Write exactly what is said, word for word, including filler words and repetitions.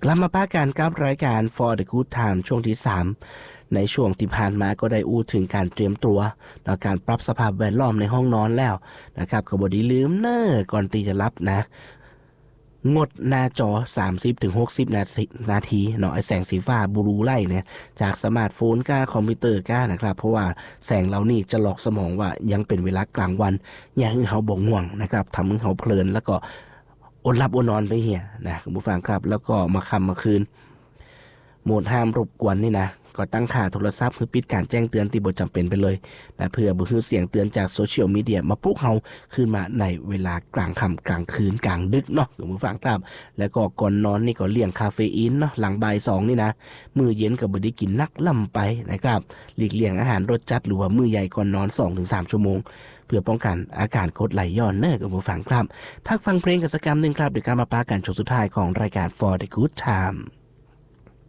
กลับมาป้ากันกับรายการ For the Good Time ช่วงที่สามในช่วงที่ผ่านมาก็ได้อู้ถึงการเตรียมตัวและการปรับสภาพแวดล้อมในห้องนอนแล้วนะครับก็บ่ได้ลืมเน้อก่อนที่จะรับนะงดหน้าจอ สามสิบถึงหกสิบ นาทีนาทีเนาะไอ้แสงสีฟ้าบลูไลท์เนี่ยจากสมาร์ทโฟนก้าคอมพิวเตอร์ก้านะครับเพราะว่าแสงเหล่านี้จะหลอกสมองว่ายังเป็นเวลากลางวันอย่างให้เฮาบ่ง่วงนะครับทำให้เฮาเพลินแล้วก็อดหลับอดนอนไปเหี้ยนะคุณผู้ฟังครับแล้วก็มาค่ำมาคืนโหมดห้ามรบกวนนี่นะก็ตั้งค่าโทรศัพท์เพื่อปิดการแจ้งเตือนที่บ่จำเป็นไปเลยนะเพื่อบ่ให้เสียงเตือนจากโซเชียลมีเดียมาปลุกเฮาขึ้นมาในเวลากลางค่ำกลางคืนกลางดึกเนาะคุณผู้ฟังครับแล้วก็ก่อนนอนนี่ก็เลี่ยงคาเฟอีนเนาะหลังบ่ายสองนี่นะมื้อเย็นก็บ่ได้กินนักล่ำไปนะครับหลีกเลี่ยงอาหารรสจัดหรือว่ามื้อใหญ่ก่อนนอน สองถึงสาม ชั่วโมงเพื่อป้องกันอาการกรดไหลย้อนเน้อคุณผู้ฟังครับพักฟังเพลงกันสักกำนึงครับเดี๋ยวกลับมาปากันช่วงสุดท้ายของรายการ For the Good Time